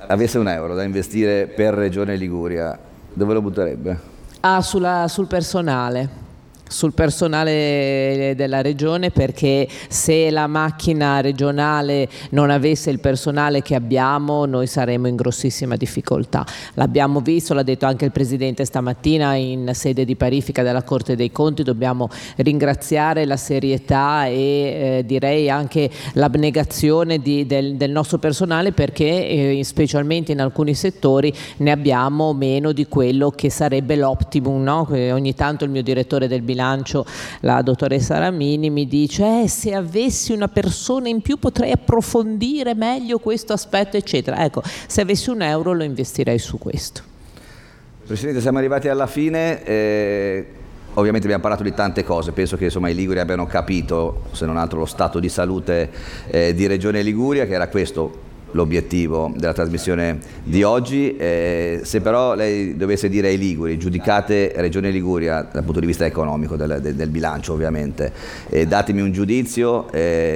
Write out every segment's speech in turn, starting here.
avesse un euro da investire per Regione Liguria, dove lo butterebbe? Sul personale della regione, perché se la macchina regionale non avesse il personale che abbiamo, noi saremmo in grossissima difficoltà. L'abbiamo visto, l'ha detto anche il Presidente stamattina in sede di parifica della Corte dei Conti. Dobbiamo ringraziare la serietà e direi anche l'abnegazione del nostro personale, perché specialmente in alcuni settori ne abbiamo meno di quello che sarebbe l'optimum, no? Ogni tanto il mio direttore del bilancio, la dottoressa Ramini, mi dice se avessi una persona in più potrei approfondire meglio questo aspetto, eccetera. Ecco, se avessi un euro lo investirei su questo. Presidente, siamo arrivati alla fine. Ovviamente abbiamo parlato di tante cose, penso che insomma i liguri abbiano capito, se non altro, lo stato di salute di Regione Liguria, che era questo l'obiettivo della trasmissione di oggi. Se però lei dovesse dire ai liguri, giudicate Regione Liguria dal punto di vista economico, del bilancio ovviamente, datemi un giudizio,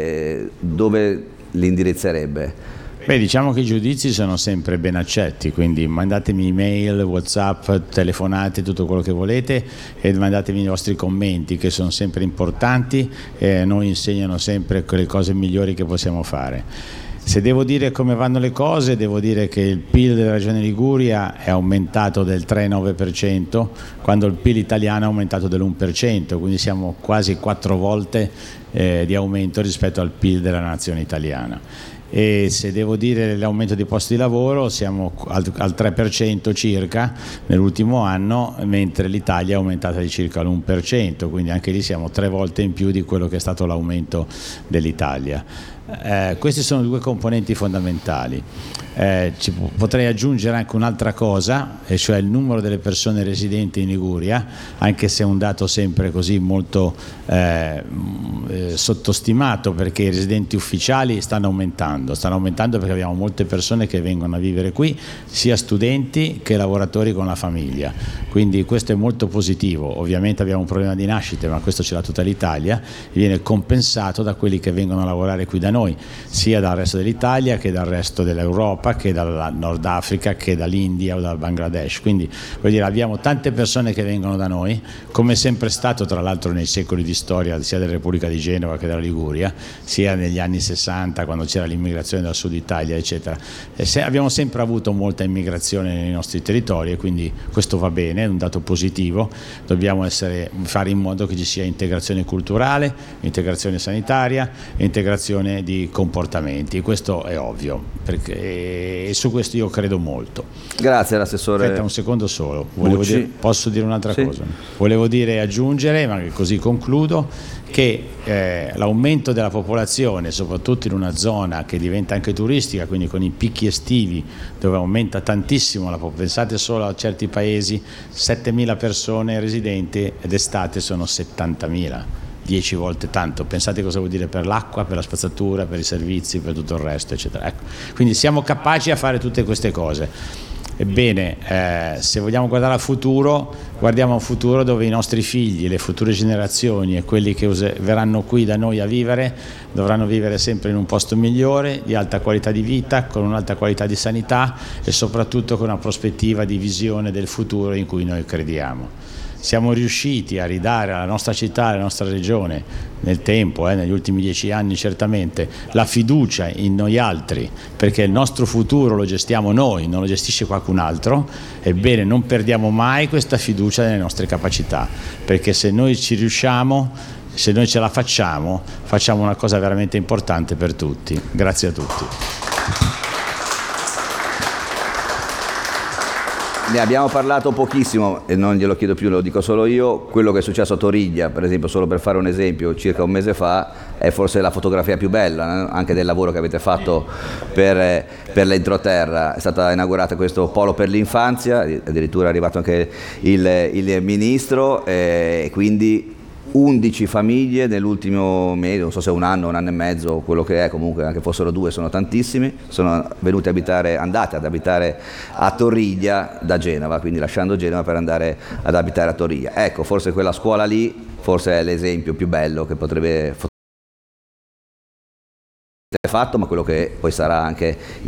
dove li indirizzerebbe? Beh, diciamo che i giudizi sono sempre ben accetti, quindi mandatemi email, WhatsApp, telefonate, tutto quello che volete, e mandatemi i vostri commenti, che sono sempre importanti e noi insegnano sempre quelle cose migliori che possiamo fare. Se devo dire come vanno le cose, devo dire che il PIL della Regione Liguria è aumentato del 3,9%, quando il PIL italiano è aumentato dell'1%, quindi siamo quasi 4 volte di aumento rispetto al PIL della nazione italiana. E se devo dire l'aumento dei posti di lavoro, siamo al 3% circa nell'ultimo anno, mentre l'Italia è aumentata di circa l'1%, quindi anche lì siamo 3 volte in più di quello che è stato l'aumento dell'Italia. Questi sono due componenti fondamentali. Potrei aggiungere anche un'altra cosa, e cioè il numero delle persone residenti in Liguria, anche se è un dato sempre così molto sottostimato, perché i residenti ufficiali stanno aumentando perché abbiamo molte persone che vengono a vivere qui, sia studenti che lavoratori con la famiglia, quindi questo è molto positivo. Ovviamente abbiamo un problema di nascite, ma questo ce l'ha tutta l'Italia, viene compensato da quelli che vengono a lavorare qui da noi, sia dal resto dell'Italia che dal resto dell'Europa, che dal Nord Africa, che dall'India o dal Bangladesh. Quindi vuol dire, abbiamo tante persone che vengono da noi, come è sempre stato tra l'altro nei secoli di storia sia della Repubblica di Genova che della Liguria, sia negli anni 60 quando c'era l'immigrazione dal sud Italia eccetera. Abbiamo sempre avuto molta immigrazione nei nostri territori e quindi questo va bene, è un dato positivo. Dobbiamo fare in modo che ci sia integrazione culturale, integrazione sanitaria, integrazione di comportamenti, questo è ovvio, e su questo io credo molto. Grazie all'assessore. Aspetta un secondo solo, posso dire un'altra cosa? Volevo aggiungere, ma così concludo, che l'aumento della popolazione, soprattutto in una zona che diventa anche turistica, quindi con i picchi estivi dove aumenta tantissimo pensate solo a certi paesi, 7.000 persone residenti ed estate sono 70.000. 10 volte tanto, pensate cosa vuol dire per l'acqua, per la spazzatura, per i servizi, per tutto il resto eccetera. Ecco. Quindi siamo capaci a fare tutte queste cose. Ebbene, se vogliamo guardare al futuro, guardiamo a un futuro dove i nostri figli, le future generazioni e quelli che verranno qui da noi a vivere dovranno vivere sempre in un posto migliore, di alta qualità di vita, con un'alta qualità di sanità e soprattutto con una prospettiva di visione del futuro in cui noi crediamo. Siamo riusciti a ridare alla nostra città, alla nostra regione, nel tempo, negli ultimi 10 anni certamente, la fiducia in noi altri, perché il nostro futuro lo gestiamo noi, non lo gestisce qualcun altro. Ebbene, non perdiamo mai questa fiducia nelle nostre capacità, perché se noi ci riusciamo, se noi ce la facciamo una cosa veramente importante per tutti. Grazie a tutti. Ne abbiamo parlato pochissimo e non glielo chiedo più, lo dico solo io. Quello che è successo a Toriglia, per esempio, solo per fare un esempio, circa un mese fa, è forse la fotografia più bella, anche del lavoro che avete fatto per l'entroterra. È stata inaugurata questo polo per l'infanzia, addirittura è arrivato anche il ministro, e quindi 11 famiglie nell'ultimo mese, non so se un anno e mezzo, quello che è, comunque anche fossero 2 sono tantissimi, sono venuti andate ad abitare a Toriglia da Genova, quindi lasciando Genova per andare ad abitare a Toriglia. Ecco, forse quella scuola lì forse è l'esempio più bello che potrebbe fatto, ma quello che poi sarà anche